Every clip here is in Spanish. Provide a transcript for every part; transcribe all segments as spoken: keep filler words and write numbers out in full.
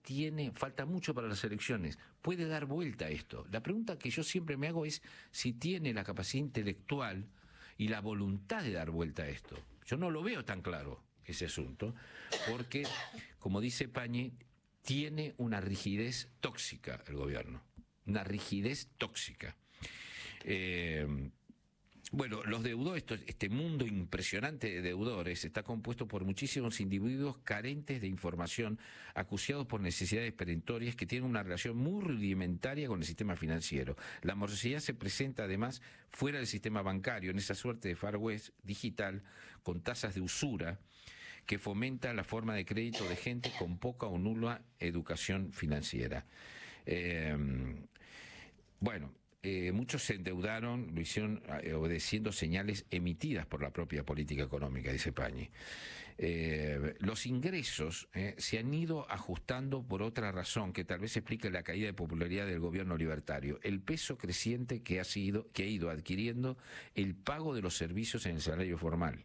tiene, falta mucho para las elecciones, puede dar vuelta a esto. La pregunta que yo siempre me hago es si tiene la capacidad intelectual y la voluntad de dar vuelta a esto. Yo no lo veo tan claro ese asunto, porque, como dice Pañi, tiene una rigidez tóxica el gobierno, una rigidez tóxica. Eh, Bueno, los deudores, este mundo impresionante de deudores está compuesto por muchísimos individuos carentes de información, acuciados por necesidades perentorias que tienen una relación muy rudimentaria con el sistema financiero. La morosidad se presenta además fuera del sistema bancario, en esa suerte de Far West digital, con tasas de usura, que fomenta la forma de crédito de gente con poca o nula educación financiera. Eh, bueno... Eh, muchos se endeudaron, lo hicieron eh, obedeciendo señales emitidas por la propia política económica, dice Pañi. Eh, los ingresos eh, se han ido ajustando por otra razón que tal vez explique la caída de popularidad del gobierno libertario: el peso creciente que ha sido, que ha ido adquiriendo el pago de los servicios en el salario formal.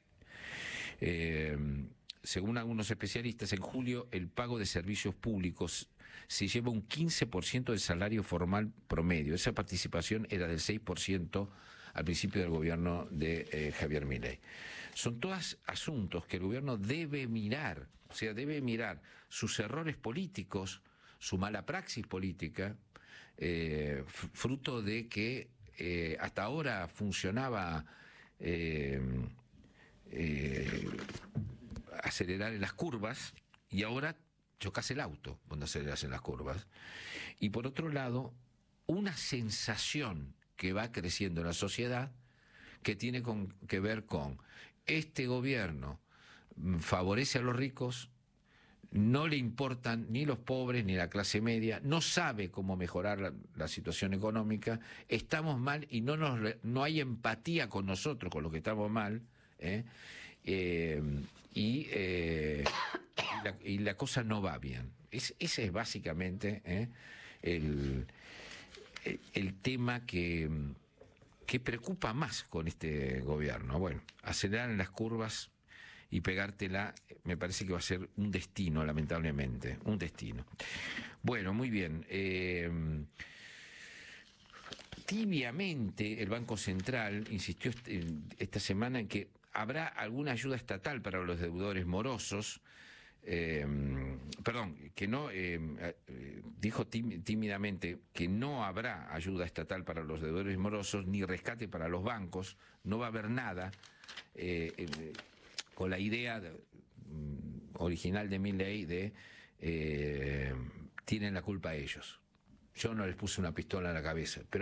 Eh, Según algunos especialistas, en julio el pago de servicios públicos se lleva un quince por ciento del salario formal promedio. Esa participación era del seis por ciento al principio del gobierno de eh, Javier Milei. Son todos asuntos que el gobierno debe mirar, o sea, debe mirar sus errores políticos, su mala praxis política, eh, fruto de que eh, hasta ahora funcionaba... Eh, eh, acelerar en las curvas y ahora chocas el auto cuando aceleras en las curvas. Y por otro lado, una sensación que va creciendo en la sociedad que tiene con, que ver con este gobierno favorece a los ricos, no le importan ni los pobres ni la clase media, no sabe cómo mejorar la, la situación económica, estamos mal y no, nos, no hay empatía con nosotros, con los que estamos mal, ¿eh? Eh, y, eh, y, la, y la cosa no va bien. Es, ese es básicamente ¿eh? el, el, el tema que, que preocupa más con este gobierno. Bueno, acelerar en las curvas y pegártela, me parece que va a ser un destino, lamentablemente, un destino. Bueno, muy bien. Eh, tibiamente el Banco Central insistió esta semana en que habrá alguna ayuda estatal para los deudores morosos, eh, perdón, que no, eh, eh, dijo tímidamente que no habrá ayuda estatal para los deudores morosos, ni rescate para los bancos, no va a haber nada, eh, eh, con la idea de, um, original de Milei de eh, tienen la culpa ellos. Yo no les puse una pistola en la cabeza, pero